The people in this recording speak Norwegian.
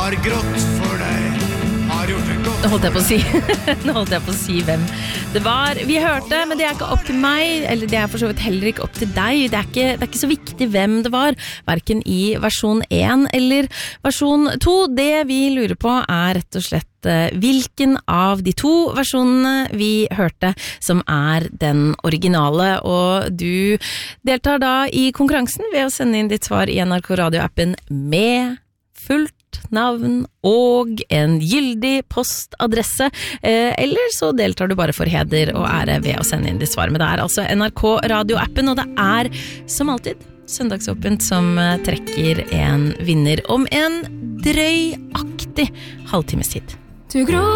har grått for deg, har gjort det godt. Nå holdt jeg på å si hvem det var. Vi hørte, men det er ikke opp til meg, eller det er for så vidt heller ikke opp til deg. Det er ikke så viktig hvem det var, hverken i versjon 1 eller versjon 2. Det vi lurer på er rett og slett hvilken av de 2 versjonene vi hørte som er den originale, og du deltar da i konkurransen ved å sende inn ditt svar i NRK Radio-appen med fullt navn og en gyldig postadresse, eller så deltar du bare for heder og ære ved å sende inn ditt svar. Men det er altså NRK Radio-appen, og det er som alltid Søndagsåpent som trekker en vinner om en drøyaktig halvtimes tid.